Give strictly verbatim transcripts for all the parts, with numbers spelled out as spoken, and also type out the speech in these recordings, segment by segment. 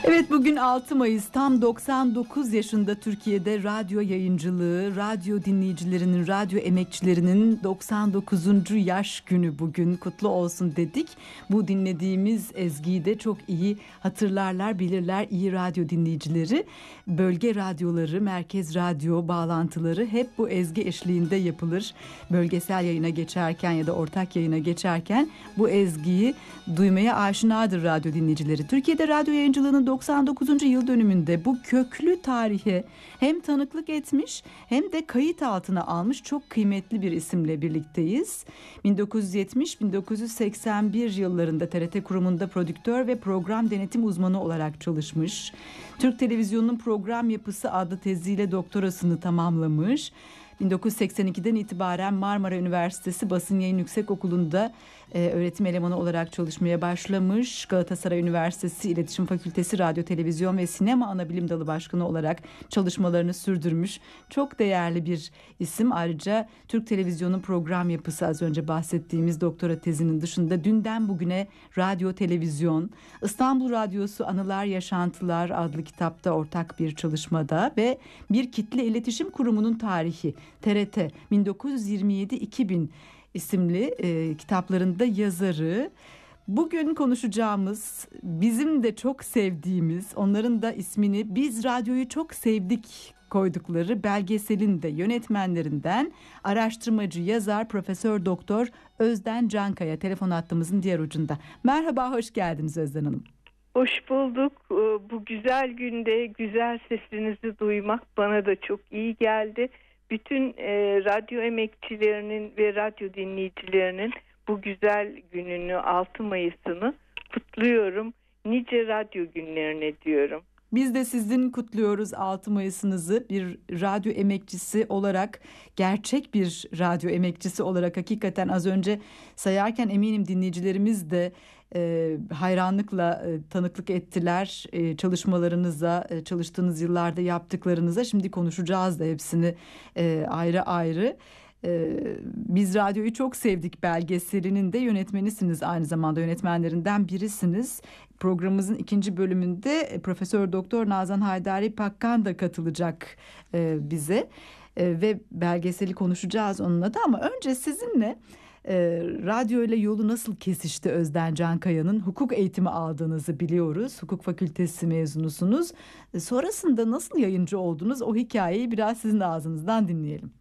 Evet, bugün altı Mayıs, tam doksan dokuz yaşında Türkiye'de radyo yayıncılığı, radyo dinleyicilerinin, radyo emekçilerinin doksan dokuzuncu yaş günü bugün, kutlu olsun dedik. Bu dinlediğimiz ezgiyi de çok iyi hatırlarlar, bilirler iyi radyo dinleyicileri. Bölge radyoları, merkez radyo bağlantıları hep bu ezgi eşliğinde yapılır. Bölgesel yayına geçerken ya da ortak yayına geçerken bu ezgiyi duymaya aşinadır radyo dinleyicileri. Türkiye'de radyo yayıncılığının doksan dokuzuncu yıl dönümünde bu köklü tarihe hem tanıklık etmiş hem de kayıt altına almış çok kıymetli bir isimle birlikteyiz. bin dokuz yüz yetmiş bin dokuz yüz seksen bir yıllarında T R T kurumunda prodüktör ve program denetim uzmanı olarak çalışmış. Türk Televizyonu'nun program yapısı adlı teziyle doktorasını tamamlamış. bin dokuz yüz seksen ikiden itibaren Marmara Üniversitesi Basın Yayın Yüksekokulu'nda e, öğretim elemanı olarak çalışmaya başlamış. Galatasaray Üniversitesi İletişim Fakültesi Radyo, Televizyon ve Sinema Anabilim Dalı Başkanı olarak çalışmalarını sürdürmüş. Çok değerli bir isim. Ayrıca Türk Televizyonu program yapısı, az önce bahsettiğimiz doktora tezinin dışında dünden bugüne radyo, televizyon, İstanbul Radyosu Anılar Yaşantılar adlı kitapta ortak bir çalışmada ve bir kitle iletişim kurumunun tarihi T R T bin dokuz yüz yirmi yedi iki bin isimli e, kitaplarında yazarı. Bugün konuşacağımız, bizim de çok sevdiğimiz, onların da ismini "Biz Radyoyu Çok Sevdik" koydukları belgeselin de yönetmenlerinden araştırmacı, yazar, Profesör Doktor Özden Cankaya telefon hattımızın diğer ucunda. Merhaba, hoş geldiniz Özden Hanım. Hoş bulduk. Bu güzel günde güzel sesinizi duymak bana da çok iyi geldi. Bütün e, radyo emekçilerinin ve radyo dinleyicilerinin bu güzel gününü, altı Mayıs'ını kutluyorum. Nice radyo günlerine diyorum. Biz de sizin kutluyoruz altı Mayıs'ınızı bir radyo emekçisi olarak, gerçek bir radyo emekçisi olarak. Hakikaten az önce sayarken eminim dinleyicilerimiz de e, hayranlıkla e, tanıklık ettiler e, çalışmalarınıza, e, çalıştığınız yıllarda yaptıklarınıza. Şimdi konuşacağız da hepsini e, ayrı ayrı. Ee, Biz Radyoyu Çok Sevdik belgeselinin de yönetmenisiniz, aynı zamanda yönetmenlerinden birisiniz. Programımızın ikinci bölümünde Profesör Doktor Nazan Haydari Pakkan da katılacak e, bize e, ve belgeseli konuşacağız onunla da. Ama önce sizinle e, radyo ile yolu nasıl kesişti Özden Cankaya'nın? Hukuk eğitimi aldığınızı biliyoruz. Hukuk fakültesi mezunusunuz. E, sonrasında nasıl yayıncı oldunuz? O hikayeyi biraz sizin ağzınızdan dinleyelim.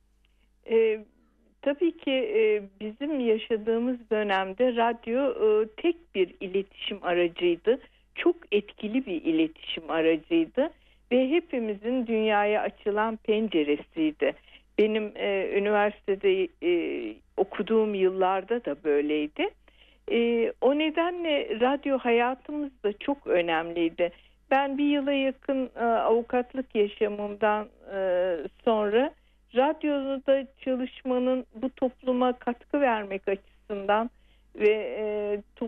E, tabii ki e, bizim yaşadığımız dönemde radyo e, tek bir iletişim aracıydı. Çok etkili bir iletişim aracıydı ve hepimizin dünyaya açılan penceresiydi. Benim e, üniversitede e, okuduğum yıllarda da böyleydi. E, o nedenle radyo hayatımızda çok önemliydi. Ben bir yıla yakın e, avukatlık yaşamımdan e, sonra radyoda çalışmanın bu topluma katkı vermek açısından ve e, to,